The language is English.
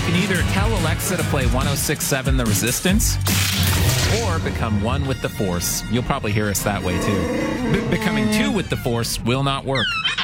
can either tell Alexa to play 106.7 The Resistance or become one with the Force. You'll probably hear us that way, too. Becoming two with the Force will not work.